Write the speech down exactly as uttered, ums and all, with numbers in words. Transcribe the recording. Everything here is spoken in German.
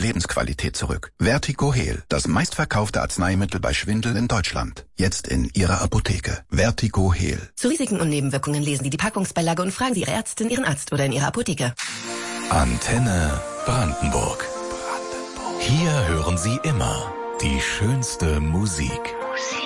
Lebensqualität zurück. Vertigo Heal, das meistverkaufte Arzneimittel bei Schwindel in Deutschland. Jetzt in Ihrer Apotheke. Vertigo Heal. Zu Risiken und Nebenwirkungen lesen Sie die Packungsbeilage und fragen Sie Ihre Ärztin, Ihren Arzt oder in Ihrer Apotheke. Antenne Brandenburg. Hier hören Sie immer die schönste Musik.